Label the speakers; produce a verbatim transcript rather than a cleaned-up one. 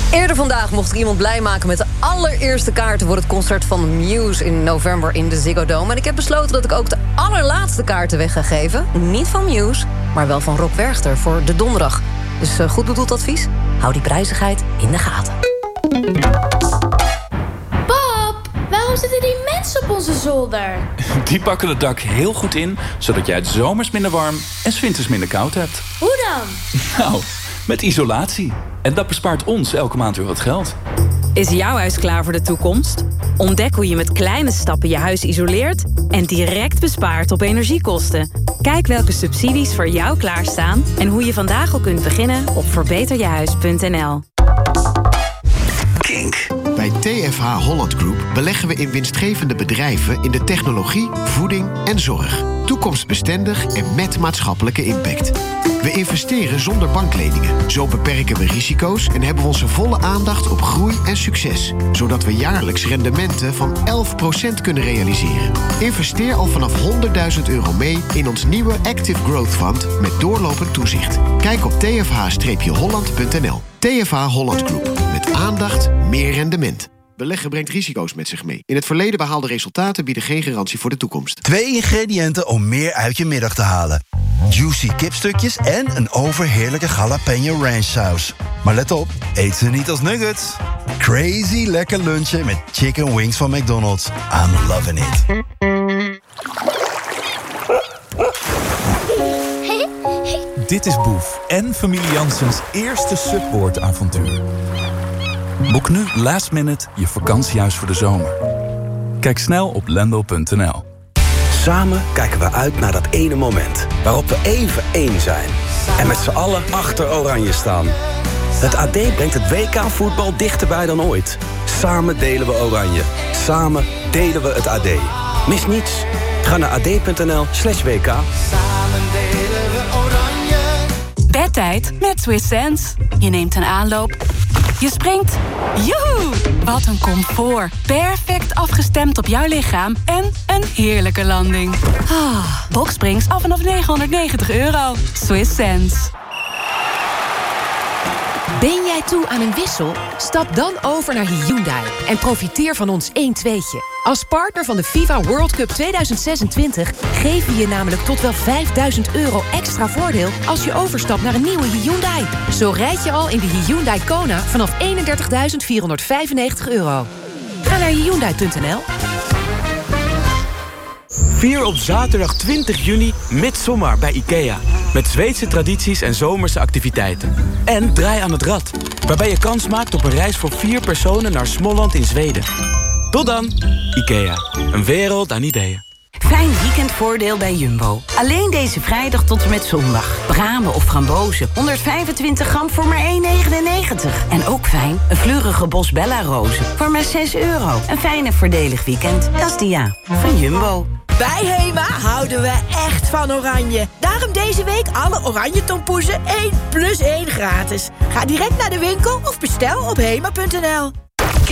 Speaker 1: Eerder vandaag mocht ik iemand blij maken met de allereerste kaarten voor het concert van Muse in november in de Ziggo Dome. En ik heb besloten dat ik ook de allerlaatste kaarten weg ga geven. Niet van Muse, maar wel van Rob Werchter voor de donderdag. Dus uh, goed bedoeld advies, hou die prijzigheid in de gaten.
Speaker 2: Pap, waarom zitten die mensen op onze zolder?
Speaker 3: Die pakken het dak heel goed in, zodat jij het zomers minder warm en 's winters minder koud hebt.
Speaker 2: Hoe dan?
Speaker 3: Nou, met isolatie. En dat bespaart ons elke maand weer wat geld.
Speaker 4: Is jouw huis klaar voor de toekomst? Ontdek hoe je met kleine stappen je huis isoleert en direct bespaart op energiekosten. Kijk welke subsidies voor jou klaarstaan en hoe je vandaag al kunt beginnen op verbeter je huis punt n l.
Speaker 5: Kink. Bij T F H Holland Group beleggen we in winstgevende bedrijven in de technologie, voeding en zorg. Toekomstbestendig en met maatschappelijke impact. We investeren zonder bankleningen. Zo beperken we risico's en hebben we onze volle aandacht op groei en succes. Zodat we jaarlijks rendementen van elf procent kunnen realiseren. Investeer al vanaf honderdduizend euro mee in ons nieuwe Active Growth Fund met doorlopend toezicht. Kijk op t f h holland punt n l. T F H Holland Group. Met aandacht, meer rendement. Beleggen brengt risico's met zich mee. In het verleden behaalde resultaten bieden geen garantie voor de toekomst.
Speaker 6: Twee ingrediënten om meer uit je middag te halen. Juicy kipstukjes en een overheerlijke jalapeno ranch saus. Maar let op, eet ze niet als nuggets. Crazy lekker lunchen met chicken wings van McDonald's. I'm loving it.
Speaker 7: Dit is Boef en familie Janssens eerste Subboard-avontuur. Boek nu last minute je vakantiehuis voor de zomer. Kijk snel op lendo punt n l.
Speaker 8: Samen kijken we uit naar dat ene moment waarop we even één zijn. En met z'n allen achter Oranje staan. Het A D brengt het W K-voetbal dichterbij dan ooit. Samen delen we Oranje. Samen delen we het A D. Mis niets. Ga naar a d punt n l slash w k.
Speaker 9: Samen delen we Oranje.
Speaker 10: Bedtijd met Swiss Sense. Je neemt een aanloop. Je springt. Joehoe! Wat een comfort. Perfect afgestemd op jouw lichaam en een heerlijke landing. Ah, Boxsprings af vanaf negenhonderdnegentig euro. Swiss Sense.
Speaker 11: Ben jij toe aan een wissel? Stap dan over naar Hyundai en profiteer van ons één tweetje. Als partner van de FIFA World Cup tweeduizend zesentwintig geven we je namelijk tot wel vijfduizend euro extra voordeel als je overstapt naar een nieuwe Hyundai. Zo rijd je al in de Hyundai Kona vanaf eenendertigduizend vierhonderdvijfennegentig euro. Ga naar hyundai punt n l.
Speaker 12: Vier op zaterdag twintig juni Midsommar bij IKEA. Met Zweedse tradities en zomerse activiteiten. En Draai aan het Rad, waarbij je kans maakt op een reis voor vier personen naar Småland in Zweden. Tot dan, IKEA. Een wereld aan ideeën.
Speaker 13: Fijn weekendvoordeel bij Jumbo. Alleen deze vrijdag tot en met zondag. Bramen of frambozen, honderdvijfentwintig gram voor maar één negenennegentig. En ook fijn, een vleurige Bos Bella rozen voor maar zes euro. Een fijne voordelig weekend, dat is de ja van Jumbo.
Speaker 14: Bij Hema houden we echt van oranje. Daarom deze week alle oranje tompoezen één plus één gratis. Ga direct naar de winkel of bestel op hema punt n l.